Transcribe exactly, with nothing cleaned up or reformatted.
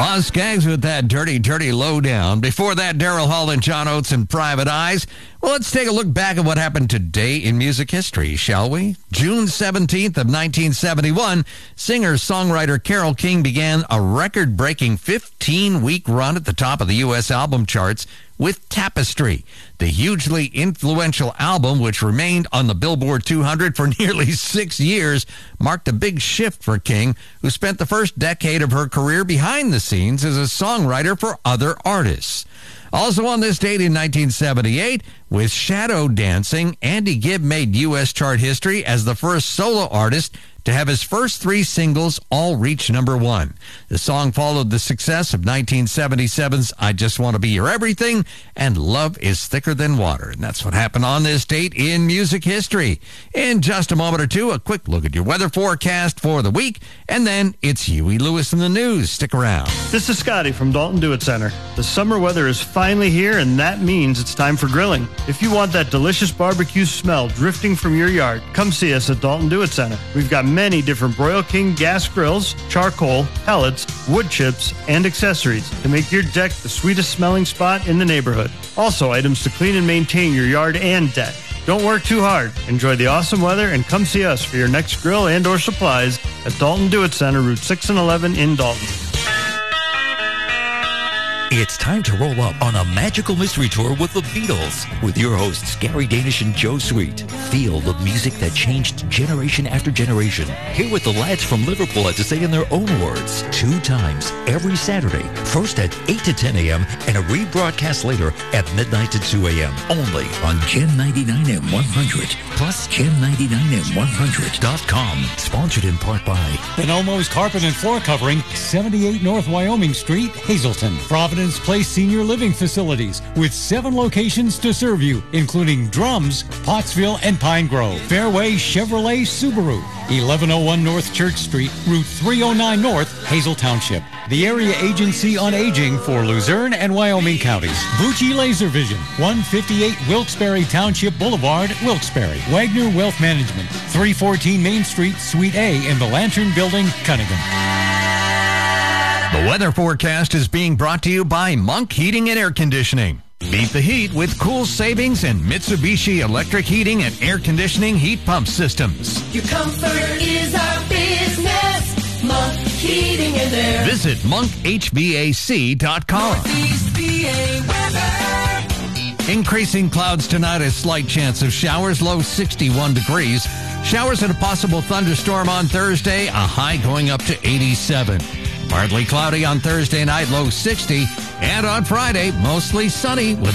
Boz Skaggs with that dirty, dirty lowdown. Before that, Daryl Hall and John Oates and Private Eyes. Well, let's take a look back at what happened today in music history, shall we? June seventeenth of nineteen seventy-one, singer-songwriter Carole King began a record-breaking fifteen-week run at the top of the U S album charts with Tapestry. The hugely influential album, which remained on the Billboard two hundred for nearly six years, marked a big shift for King, who spent the first decade of her career behind the scenes as a songwriter for other artists. Also on this date in nineteen seventy-eight, with Shadow Dancing, Andy Gibb made U S chart history as the first solo artist to have his first three singles all reach number one. The song followed the success of nineteen seventy-seven's I Just Want to Be Your Everything and Love is Thicker Than Water. And that's what happened on this date in music history. In just a moment or two, a quick look at your weather forecast for the week, and then it's Huey Lewis in the news. Stick around. This is Scotty from Dalton Do-It Center. The summer weather is finally here, and that means it's time for grilling. If you want that delicious barbecue smell drifting from your yard, come see us at Dalton Do-It Center. We've got many different Broil King gas grills, charcoal, pellets, wood chips, and accessories to make your deck the sweetest smelling spot in the neighborhood. Also, items to clean and maintain your yard and deck. Don't work too hard. Enjoy the awesome weather and come see us for your next grill and or supplies at Dalton Do-It Center, Route six and eleven in Dalton. It's time to roll up on a magical mystery tour with the Beatles with your hosts Gary Danish and Joe Sweet. Feel the music that changed generation after generation. Hear what the lads from Liverpool had to say in their own words. Two times every Saturday, first at eight to ten a.m. and a rebroadcast later at midnight to two a.m. Only on Gem ninety-nine and one hundred plus Gem ninety-nine and one hundred dot com. Sponsored in part by Bonomo's Carpet and Floor Covering, seventy-eight North Wyoming Street, Hazleton. Providence Place Senior Living Facilities with seven locations to serve you, including Drums, Pottsville, and Pine Grove. Fairway Chevrolet Subaru, eleven oh one North Church Street, Route three oh nine North, Hazel Township. The Area Agency on Aging for Luzerne and Wyoming counties. Bucci Laser Vision, one fifty-eight Wilkes-Barre Township Boulevard, Wilkes-Barre. Wagner Wealth Management, three fourteen Main Street, Suite A in the Lantern Building, Cunningham. The weather forecast is being brought to you by Monk Heating and Air Conditioning. Beat the heat with cool savings and Mitsubishi electric heating and air conditioning heat pump systems. Your comfort is our business. Monk Heating and Air. Visit monk h v a c dot com. Northeast V A weather. Increasing clouds tonight, a slight chance of showers, low sixty-one degrees. Showers and a possible thunderstorm on Thursday, a high going up to eighty-seven. Partly cloudy on Thursday night, low sixty. And on Friday, mostly sunny with